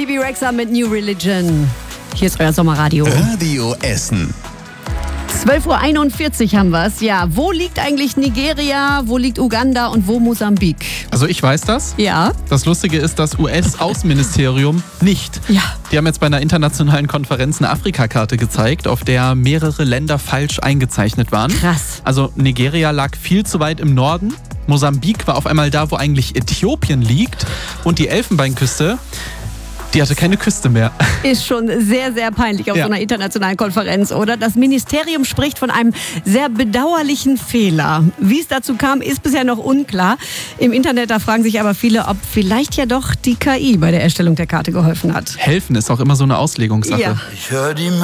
Bibi Rexha mit New Religion. Hier ist euer Sommerradio. Radio Essen. 12.41 Uhr haben wir es. Ja, wo liegt eigentlich Nigeria, wo liegt Uganda und wo Mosambik? Also ich weiß das. Ja. Das Lustige ist, das US-Außenministerium nicht. Ja. Die haben jetzt bei einer internationalen Konferenz eine Afrikakarte gezeigt, auf der mehrere Länder falsch eingezeichnet waren. Krass. Also Nigeria lag viel zu weit im Norden. Mosambik war auf einmal da, wo eigentlich Äthiopien liegt. Und die Elfenbeinküste, die hatte keine Küste mehr. Ist schon sehr, sehr peinlich auf so einer internationalen Konferenz, oder? Das Ministerium spricht von einem sehr bedauerlichen Fehler. Wie es dazu kam, ist bisher noch unklar. Im Internet, da fragen sich aber viele, ob vielleicht ja doch die KI bei der Erstellung der Karte geholfen hat. Helfen ist auch immer so eine Auslegungssache. Ja. Ich höre die